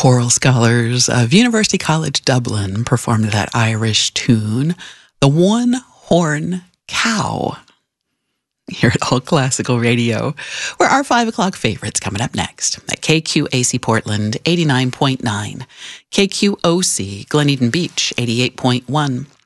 choral scholars of University College Dublin performed that Irish tune, The One Horn Cow, here at All Classical Radio, where our 5 o'clock favorites coming up next at KQAC Portland 89.9, KQOC Glen Eden Beach 88.1,